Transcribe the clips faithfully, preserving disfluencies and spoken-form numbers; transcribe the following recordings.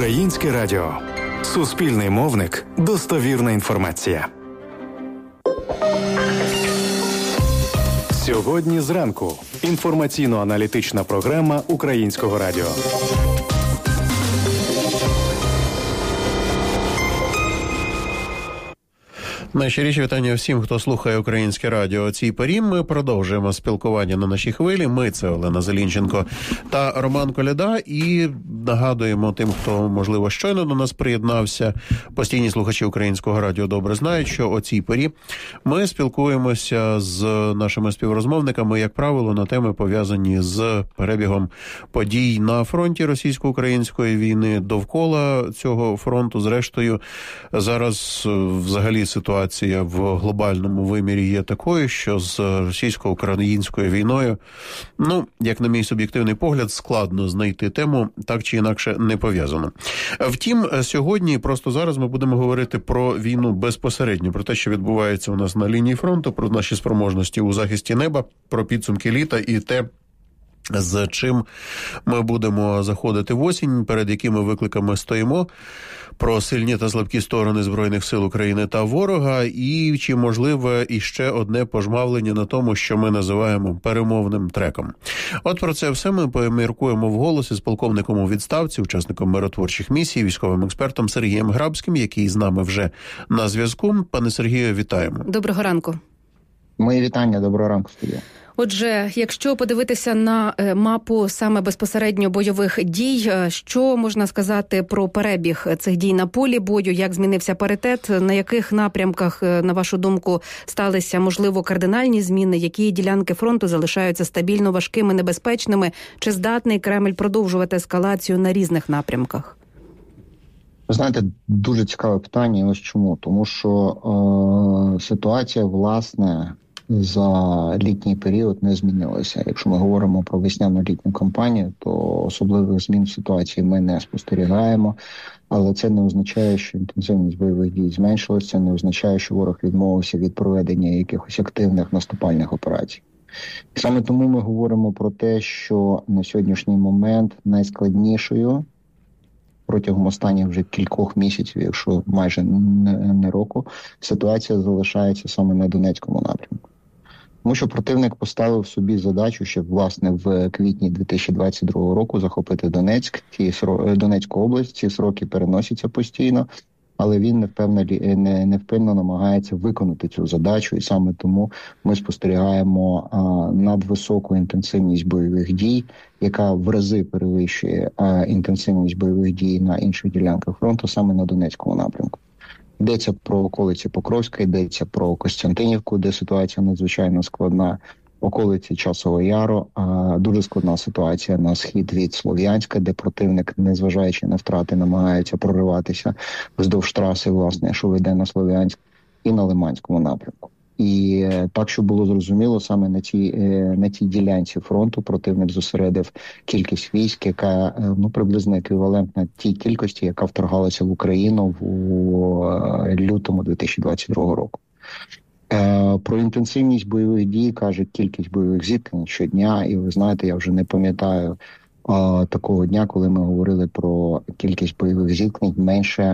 Українське радіо. Суспільний мовник. Достовірна інформація. Сьогодні зранку. Інформаційно-аналітична програма Українського радіо. Найщиріші вітання всім, хто слухає Українське радіо. О цій порі ми продовжуємо спілкування на нашій хвилі. Ми – це Олена Зелінченко та Роман Коляда. І нагадуємо тим, хто, можливо, щойно до нас приєднався. Постійні слухачі Українського радіо добре знають, що о цій порі ми спілкуємося з нашими співрозмовниками, як правило, на теми, пов'язані з перебігом подій на фронті російсько-української війни, довкола цього фронту. Зрештою, зараз взагалі ситуація Ситуація в глобальному вимірі є такою, що з російсько-українською війною, ну, як на мій суб'єктивний погляд, складно знайти тему, так чи інакше не пов'язану. Втім, сьогодні, просто зараз ми будемо говорити про війну безпосередньо, про те, що відбувається у нас на лінії фронту, про наші спроможності у захисті неба, про підсумки літа і те, з чим ми будемо заходити в осінь, перед якими викликами стоїмо, про сильні та слабкі сторони Збройних сил України та ворога, і чи можливе іще одне пожмавлення на тому, що ми називаємо перемовним треком. От про це все ми поміркуємо вголос із полковником у відставці, учасником миротворчих місій, військовим експертом Сергієм Грабським, який з нами вже на зв'язку. Пане Сергію, вітаємо. Доброго ранку. Мої вітання, доброго ранку, студія. Отже, якщо подивитися на мапу саме безпосередньо бойових дій, що можна сказати про перебіг цих дій на полі бою, як змінився паритет, на яких напрямках, на вашу думку, сталися, можливо, кардинальні зміни, які ділянки фронту залишаються стабільно важкими, небезпечними, чи здатний Кремль продовжувати ескалацію на різних напрямках? Ви знаєте, дуже цікаве питання, ось чому. Тому що е- ситуація, власне, за літній період не змінилася. Якщо ми говоримо про весняно-літню кампанію, то особливих змін в ситуації ми не спостерігаємо. Але це не означає, що інтенсивність бойових дій зменшилася, це не означає, що ворог відмовився від проведення якихось активних наступальних операцій. І саме тому ми говоримо про те, що на сьогоднішній момент найскладнішою протягом останніх вже кількох місяців, якщо майже не року, ситуація залишається саме на Донецькому напрямку. Тому що противник поставив собі задачу ще, власне, в квітні дві тисячі двадцять другого року захопити Донецьк, ті Донецьку область, ці сроки переносяться постійно, але він невпевно, не, невпинно намагається виконати цю задачу, і саме тому ми спостерігаємо а, надвисоку інтенсивність бойових дій, яка в рази перевищує а, інтенсивність бойових дій на інших ділянках фронту, саме на Донецькому напрямку. Йдеться про околиці Покровська, йдеться про Костянтинівку, де ситуація надзвичайно складна, околиці Часового Яру, а дуже складна ситуація на схід від Слов'янська, де противник, незважаючи на втрати, намагається прориватися вздовж траси, власне, що веде на Слов'янськ, і на Лиманському напрямку. І так, щоб було зрозуміло, саме на цій, на цій ділянці фронту противник зосередив кількість військ, яка ну, приблизно еквівалентна тій кількості, яка вторгалася в Україну в лютому дві тисячі двадцять другого року. Про інтенсивність бойових дій каже кількість бойових зіткнень щодня, і ви знаєте, я вже не пам'ятаю а, такого дня, коли ми говорили про кількість бойових зіткнень менше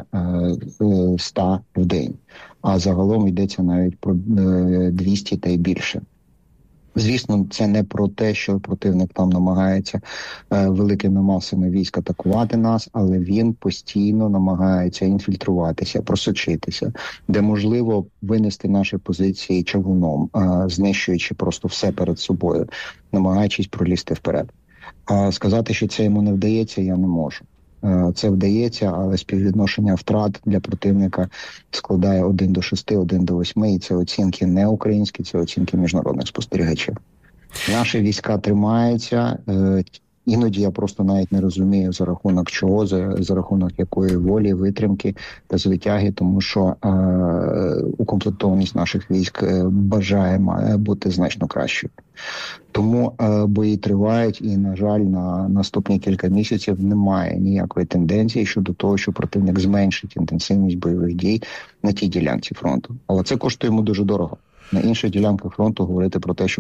ста в день. А загалом йдеться навіть про двісті та й більше. Звісно, це не про те, що противник там намагається е, великими масами військ атакувати нас, але він постійно намагається інфільтруватися, просочитися, де можливо винести наші позиції човуном, е, знищуючи просто все перед собою, намагаючись пролізти вперед. А сказати, що це йому не вдається, я не можу. Це вдається, але співвідношення втрат для противника складає один до шести, один до восьми, і це оцінки не українські, це оцінки міжнародних спостерігачів. Наші війська тримаються, іноді я просто навіть не розумію, за рахунок чого, за, за рахунок якої волі, витримки та звитяги, тому що е, укомплектованість наших військ бажає має бути значно кращою. Тому е, бої тривають, і, на жаль, на наступні кілька місяців немає ніякої тенденції щодо того, що противник зменшить інтенсивність бойових дій на тій ділянці фронту. Але це коштує йому дуже дорого. На інших ділянках фронту говорити про те, що